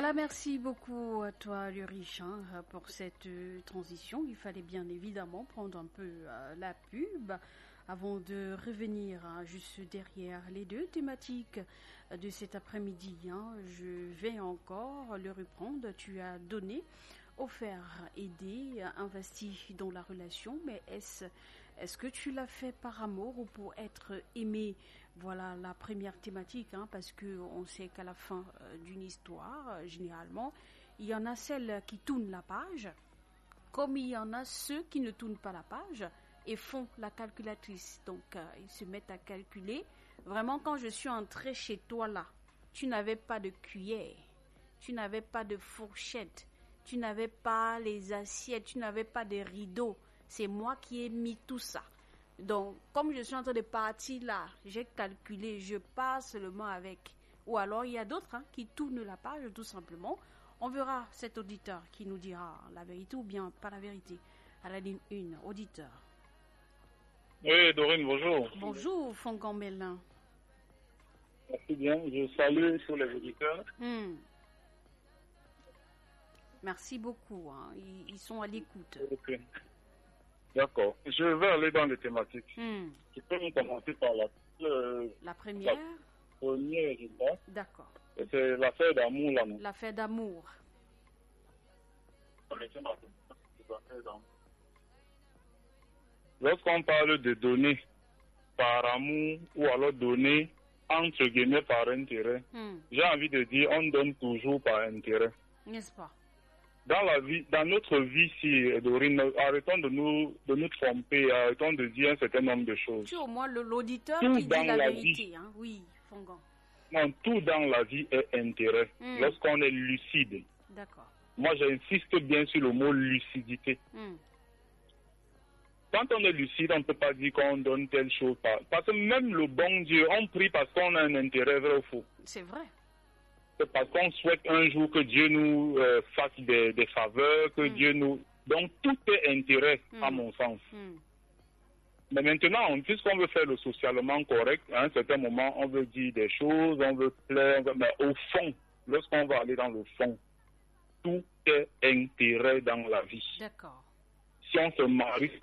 Voilà, merci beaucoup à toi, le riche, pour cette transition. Il fallait bien évidemment prendre un peu la pub avant de revenir juste derrière les deux thématiques de cet après-midi. Je vais encore le reprendre. Tu as donné, offert, aidé, investi dans la relation, mais est-ce que tu l'as fait par amour ou pour être aimé? Voilà la première thématique, parce qu'on sait qu'à la fin d'une histoire, généralement, il y en a celles qui tournent la page, comme il y en a ceux qui ne tournent pas la page et font la calculatrice. Donc, ils se mettent à calculer. Vraiment, quand je suis entrée chez toi là, tu n'avais pas de cuillère, tu n'avais pas de fourchette, tu n'avais pas les assiettes, tu n'avais pas de rideaux. C'est moi qui ai mis tout ça. Donc, comme je suis en train de partir là, j'ai calculé, je pars seulement avec. Ou alors, il y a d'autres qui tournent la page tout simplement. On verra cet auditeur qui nous dira la vérité ou bien pas la vérité. À la ligne 1, auditeur. Oui, Dorine, bonjour. Bonjour, Fongan Mélin. Merci bien, je salue tous les auditeurs. Merci beaucoup, ils sont à l'écoute. Okay. D'accord. Je vais aller dans les thématiques. Je peux commencer par la première. La première, je crois. D'accord. C'est l'affaire d'amour, là, non? L'affaire d'amour. Lorsqu'on parle de donner par amour ou alors donner entre guillemets par intérêt, j'ai envie de dire on donne toujours par intérêt. N'est-ce pas? Dans notre vie, si Dorine, arrêtons de nous tromper, arrêtons de dire un certain nombre de choses. Tu au moins l'auditeur tout qui dit la vérité, oui, Fongan. Non, tout dans la vie est intérêt. Lorsqu'on est lucide. D'accord. Moi, j'insiste bien sur le mot lucidité. Quand on est lucide, on ne peut pas dire qu'on donne telle chose. Parce que même le bon Dieu, on prie parce qu'on a un intérêt, vrai ou faux. C'est vrai. C'est parce qu'on souhaite un jour que Dieu nous fasse des faveurs, que Dieu nous... Donc tout est intérêt, à mon sens. Mais maintenant, puisqu'on veut faire le socialement correct, à un certain moment, on veut dire des choses, on veut plaire, mais au fond, lorsqu'on va aller dans le fond, tout est intérêt dans la vie. D'accord. Si on se marie,